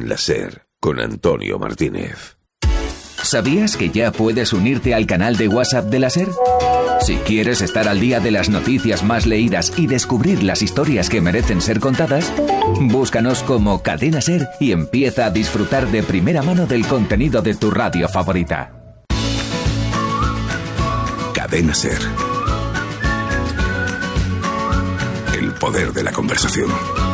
en la SER, con Antonio Martínez. ¿Sabías que ya puedes unirte al canal de WhatsApp de la SER? Si quieres estar al día de las noticias más leídas y descubrir las historias que merecen ser contadas, búscanos como Cadena SER y empieza a disfrutar de primera mano del contenido de tu radio favorita. Cadena SER. El poder de la conversación.